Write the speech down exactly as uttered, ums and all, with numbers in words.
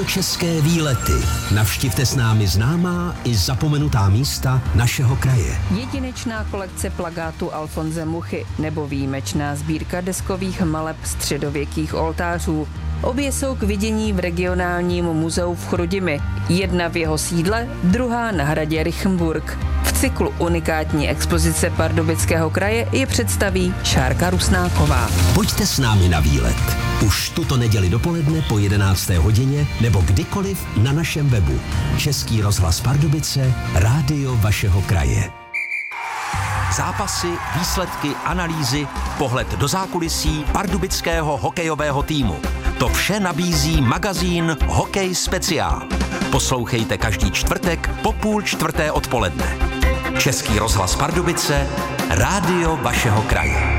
České výlety. Navštivte s námi známá i zapomenutá místa našeho kraje. Jedinečná kolekce plakátů Alfonse Muchy nebo výjimečná sbírka deskových maleb středověkých oltářů. Obě jsou k vidění v regionálním muzeu v Chrudimi. Jedna v jeho sídle, druhá na hradě Rychenburg. V cyklu unikátní expozice Pardubického kraje je představí Šárka Rusnáková. Pojďte s námi na výlet. Už tuto neděli dopoledne po jedenácté hodině nebo kdykoliv na našem webu. Český rozhlas Pardubice, rádio vašeho kraje. Zápasy, výsledky, analýzy, pohled do zákulisí pardubického hokejového týmu. To vše nabízí magazín Hokej speciál. Poslouchejte každý čtvrtek po půl čtvrté odpoledne. Český rozhlas Pardubice, rádio vašeho kraje.